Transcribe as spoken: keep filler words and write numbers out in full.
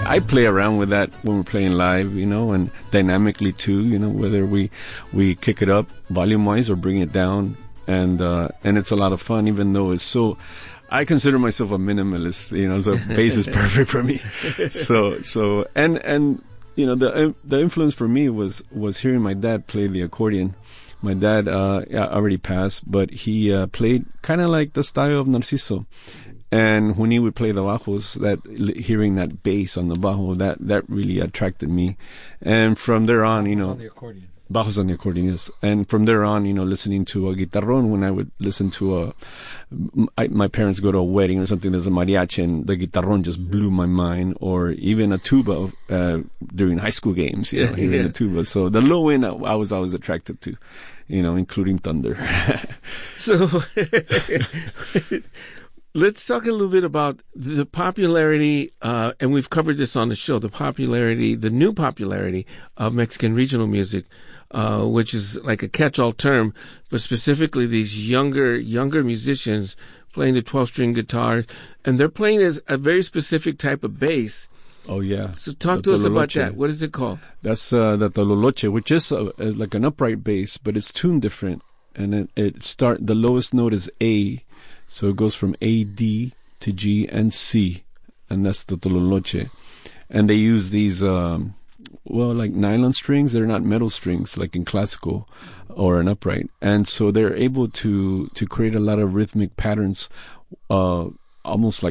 I play around with that when we're playing live, you know, and dynamically too, you know, whether we we kick it up volume-wise or bring it down, and uh, and it's a lot of fun, even though it's so. I consider myself a minimalist, you know, so bass is perfect for me. So so and and you know the the influence for me was was hearing my dad play the accordion. My dad uh, already passed, but he uh, played kind of like the style of Narciso. And when he would play the bajos, that hearing that bass on the bajo, that, that really attracted me. And from there on, you know, on the accordion. Bajos on the accordion, yes. And from there on, you know, listening to a guitarrón, when I would listen to a, I, my parents go to a wedding or something, there's a mariachi, and the guitarrón just blew my mind. Or even a tuba uh, during high school games, you know, Yeah, even yeah. a tuba. So the low end, I, I was always attracted to, you know, including thunder. So let's talk a little bit about the popularity, uh, and we've covered this on the show, the popularity, the new popularity of Mexican regional music, uh, which is like a catch-all term, but specifically these younger, younger musicians playing the twelve-string guitars, and they're playing as a very specific type of bass. Oh, yeah. So talk The to us about tololoche. that. What is it called? That's uh, the tololoche, which is uh, like an upright bass, but it's tuned different. And it, it start the lowest note is A, so it goes from A, D to G and C, and that's the tololoche. And they use these, um, well, like nylon strings. They're not metal strings like in classical or an upright, and so they're able to to create a lot of rhythmic patterns, uh, almost like